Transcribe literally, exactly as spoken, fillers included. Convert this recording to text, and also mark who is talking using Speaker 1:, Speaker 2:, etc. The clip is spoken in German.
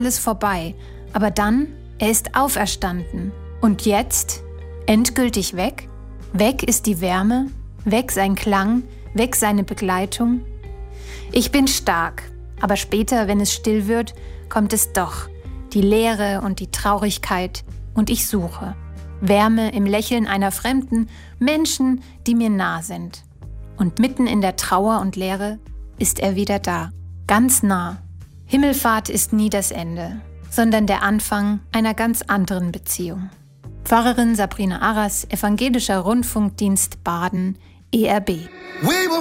Speaker 1: alles vorbei. Aber dann, er ist auferstanden. Und jetzt? Endgültig weg? Weg ist die Wärme, weg sein Klang, weg seine Begleitung. Ich bin stark, aber später, wenn es still wird, kommt es doch. Die Leere und die Traurigkeit und ich suche. Wärme im Lächeln einer Fremden, Menschen, die mir nah sind. Und mitten in der Trauer und Leere ist er wieder da, ganz nah. Himmelfahrt ist nie das Ende, sondern der Anfang einer ganz anderen Beziehung. Pfarrerin Sabrina Arras, Evangelischer Rundfunkdienst Baden, E R B.